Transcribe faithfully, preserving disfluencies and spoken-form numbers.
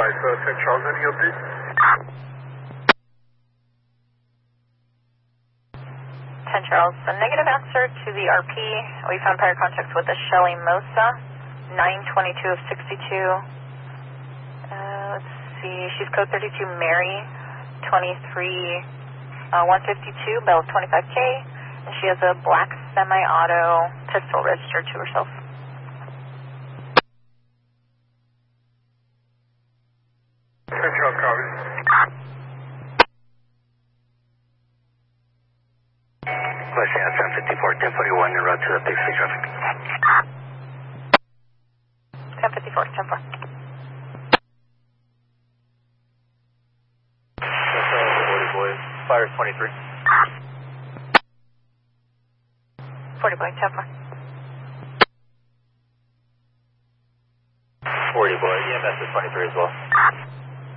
five, uh, ten Charles, any update? ten Charles, a negative answer to the R P. We found prior contacts with a Shelly Mosa, nine twenty-two of sixty-two. Uh, let's see, she's code thirty-two Mary, twenty-three, uh, one fifty-two, bell twenty-five K, and she has a black semi-auto pistol registered to herself. ten Charles, copy. Question at ten fifty-four, ten forty-one, en route to the Big Six traffic. ten fifty-four, ten four. forty boy, fire twenty-three. forty boy, ten four. forty boy, E M S is twenty-three as well.